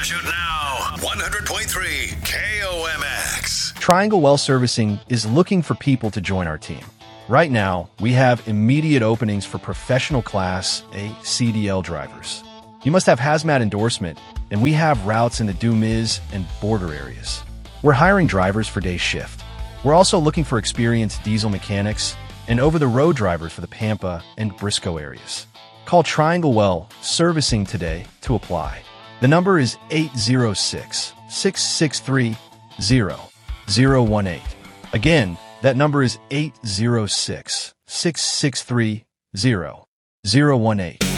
Troubleshoot now. 100.3 KOMX. Triangle Well Servicing is looking for people to join our team. Right now, we have immediate openings for professional class A CDL drivers. You must have hazmat endorsement, and we have routes in the Dumiz and border areas. We're hiring drivers for day shift. We're also looking for experienced diesel mechanics and over-the-road drivers for the Pampa and Briscoe areas. Call Triangle Well Servicing today to apply. The number is 806-663-0018. Again, that number is 806-663-0018.